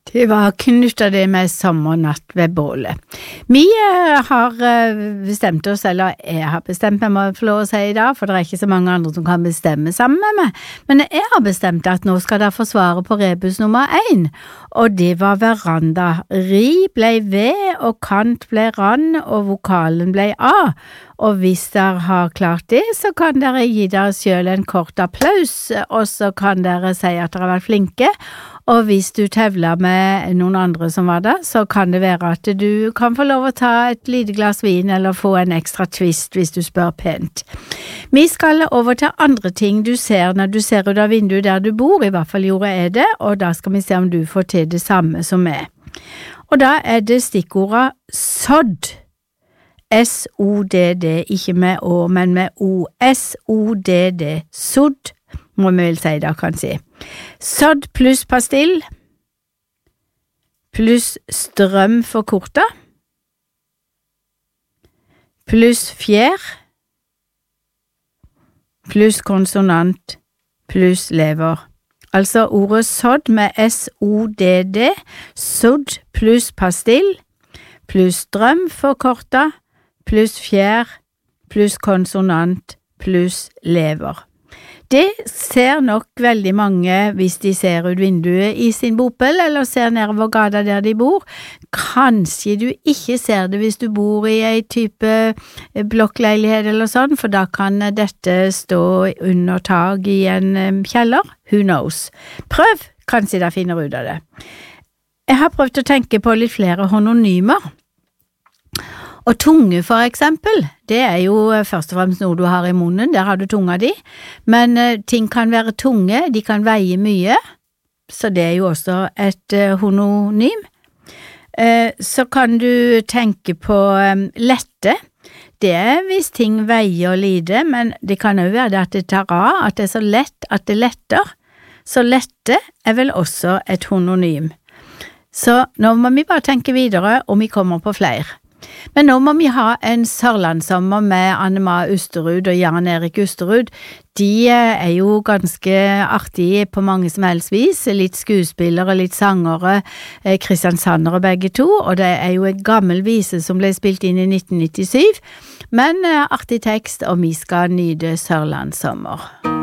Det var knyttet det med sommernatt ved bålet. Vi har bestemt oss, eller jeg har bestemt meg, må jeg få lov å si I dag, for det ikke så mange andre som kan bestemme sammen med meg. Men jeg har bestemt at nå skal dere få svaret på rebus nummer 1, og det var veranda. Ri ble V, og kant ble rand, og vokalen ble A. Og hvis dere har klart det, så kan dere gi dere selv en kort applaus, og så kan dere si at dere har vært flinke. Og hvis du tevler med noen andre som var der, så kan det være at du kan få lov å ta et lite glass vin eller få en ekstra twist hvis du spør pent. Vi skal over til andre ting du ser når du ser ut av vinduet der du bor, I hvert fall gjorde jeg det, og da skal vi se om du får til det samme som meg. Og da det stikkordet sodd. S-O-D-D, ikke med Å, men med O. S-O-D-D, sodd, må vi vel si da, kan si. Sodd pluss pastill, pluss strøm for korta, pluss fjær, pluss konsonant, pluss lever. Altså ordet sodd med S-O-D-D, sodd pluss pastill, pluss strøm for korta, pluss fjær, pluss konsonant, pluss lever. Det ser nok veldig mange hvis de ser ut vinduet I sin bopel, eller ser nedover gata der de bor. Kanskje du ikke ser det hvis du bor I en type blokkleilighet eller sånn, for da kan dette stå under tak I en kjeller. Who knows? Prøv, kanskje da finner ut av det. Jeg har prøvd å tenke på litt flere hononymer. Og tunge for eksempel, det jo først og fremst noe du har I munnen, der har du tunga di, men ting kan være tunge, de kan veie mye, så det jo også et hononym. Så kan du tenke på lette, det hvis ting veier lite, men det kan jo være at det tar av, at det så lett at det letter, så lette vel også et hononym. Så nå må vi bare tenke videre, og vi kommer på flere. Men nå må vi ha en sørlandssommer med Anne-Ma Usterud og Jan Erik Usterud. De jo ganske artige på mange som helst vis, litt skuespillere, litt sangere, kristiansandere begge to, og det jo en gammel vise som ble spilt inn I 1997, men artig tekst, og vi skal nyte sørlandssommer.